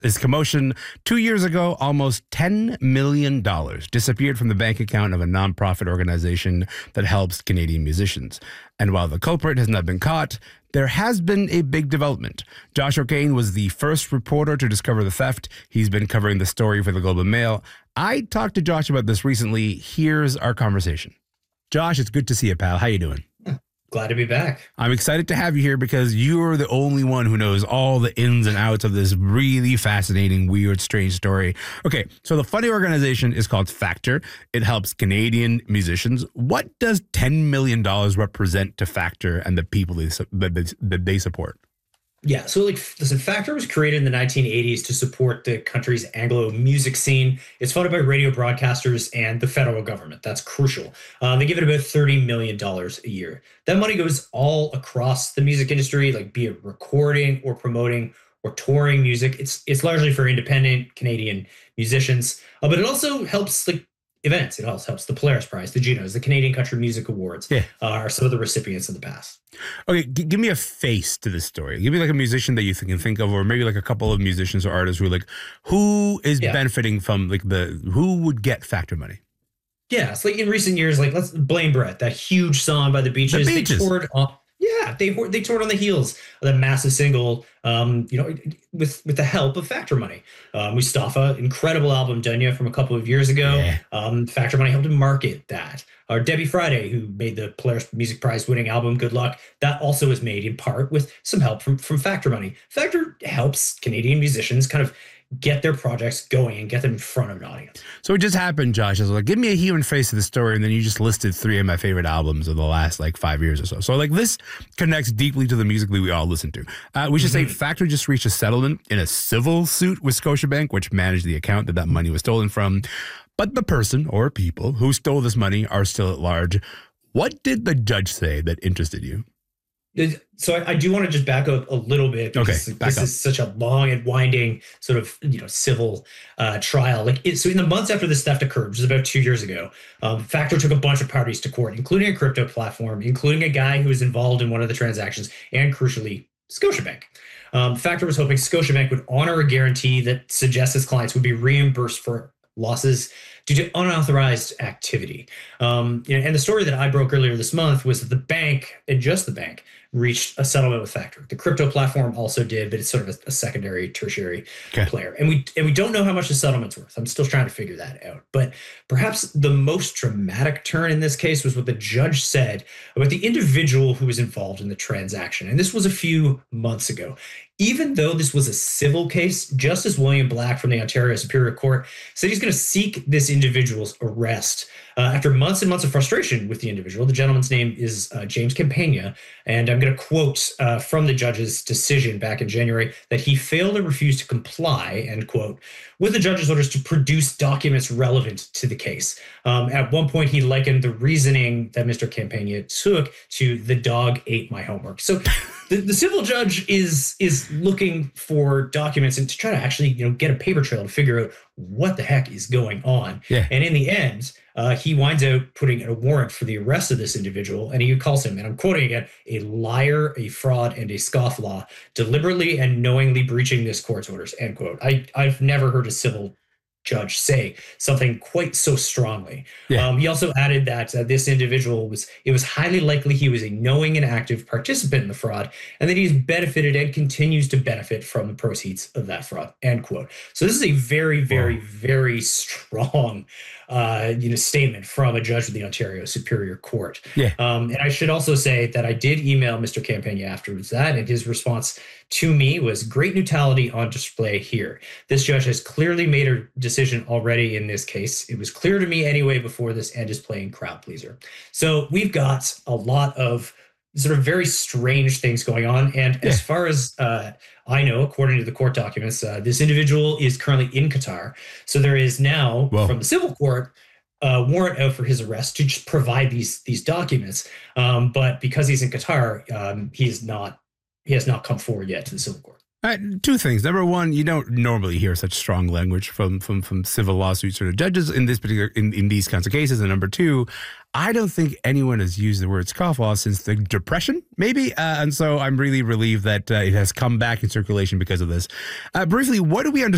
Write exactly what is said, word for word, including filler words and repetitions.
This commotion two years ago, almost ten million dollars disappeared from the bank account of a nonprofit organization that helps Canadian musicians. And while the culprit has not been caught, there has been a big development. Josh O'Kane was the first reporter to discover the theft. He's been covering the story for the Globe and Mail. I talked to Josh about this recently. Here's our conversation. Josh, it's good to see you, pal. How you doing? Glad to be back. I'm excited to have you here because you're the only one who knows all the ins and outs of this really fascinating, weird, strange story. Okay, so the funny organization is called Factor. It helps Canadian musicians. What does ten million dollars represent to Factor and the people they, that, they, that they support? Yeah, so like, listen, Factor was created in the nineteen eighties to support the country's Anglo music scene. It's funded by radio broadcasters and the federal government. That's crucial. Um, they give it about thirty million dollars a year. That money goes all across the music industry, like be it recording or promoting or touring music. It's it's largely for independent Canadian musicians, uh, but it also helps like events. It also helps the Polaris Prize, the Junos, the Canadian Country Music Awards, yeah. uh, are some of the recipients in the past. Okay, g- give me a face to this story. Give me like a musician that you can think of, or maybe like a couple of musicians or artists who are like, who is yeah. benefiting from like the, who would get Factor money? Yeah, it's like in recent years, like let's Blame Brett, that huge song by the Beaches. The Beaches. They toured on, yeah, they they toured on the heels of that massive single, um, you know, with with the help of Factor money. Uh, Mustafa, incredible album, Dunya, from a couple of years ago. Yeah. Um, Factor money helped him market that. Or Debbie Friday, who made the Polaris Music Prize winning album Good Luck, that also was made in part with some help from, from Factor money. Factor helps Canadian musicians kind of get their projects going and get them in front of an audience. So it just happened, Josh. I was like, give me a human face to the story, and then you just listed three of my favorite albums of the last like five years or so. So like this connects deeply to the music that we all listen to. Uh, we should mm-hmm. say Factor just reached a settlement in a civil suit with Scotiabank, which managed the account that that money was stolen from. But the person or people who stole this money are still at large. What did the judge say that interested you? So I, I do want to just back up a little bit because okay, this up. is such a long and winding sort of, you know, civil uh, trial. Like it, so in the months after this theft occurred, which was about two years ago, um, Factor took a bunch of parties to court, including a crypto platform, including a guy who was involved in one of the transactions, and crucially, Scotiabank. Um, Factor was hoping Scotiabank would honor a guarantee that suggests its clients would be reimbursed for losses due to unauthorized activity. Um, you know, and the story that I broke earlier this month was that the bank, and just the bank, reached a settlement with Factor. The crypto platform also did, but it's sort of a, a secondary, tertiary okay. player. And we and we don't know how much the settlement's worth. I'm still trying to figure that out. But perhaps the most dramatic turn in this case was what the judge said about the individual who was involved in the transaction. And this was a few months ago. Even though this was a civil case, Justice William Black from the Ontario Superior Court said he's going to seek this individual's arrest. Uh, after months and months of frustration with the individual, the gentleman's name is uh, James Campagna, and I'm going to quote uh, from the judge's decision back in January that he failed or refused to comply, end quote, with the judge's orders to produce documents relevant to the case. Um, at one point, he likened the reasoning that Mister Campagna took to the dog ate my homework. So the, the civil judge is is looking for documents and to try to actually, you know, get a paper trail to figure out what the heck is going on. Yeah. And in the end, uh, he winds out putting a warrant for the arrest of this individual, and he calls him, and I'm quoting again, a liar, a fraud, and a scofflaw, deliberately and knowingly breaching this court's orders, end quote. I, I've never heard a civil judge say something quite so strongly. Yeah. Um, he also added that uh, this individual was, it was highly likely he was a knowing and active participant in the fraud, and that he's benefited and continues to benefit from the proceeds of that fraud, end quote. So this is a very, very, Whoa. very strong uh, you know, statement from a judge of the Ontario Superior Court. Yeah. Um, and I should also say that I did email Mister Campagna afterwards that, and his response to me was great neutrality on display here. This judge has clearly made a decision already in this case. It was clear to me anyway before this and is playing crowd pleaser. So we've got a lot of sort of very strange things going on. And yeah. as far as uh, I know, according to the court documents, uh, this individual is currently in Qatar. So there is now, Whoa. from the civil court, a warrant out for his arrest to just provide these these documents. Um, but because he's in Qatar, um, he's not he has not come forward yet to the civil court. Uh, two things. Number one, you don't normally hear such strong language from from from civil lawsuits or judges in this particular in, in these kinds of cases. And number two, I don't think anyone has used the word scofflaw since the Depression, maybe. Uh, and so I'm really relieved that uh, it has come back in circulation because of this. Uh, briefly, what do we understand?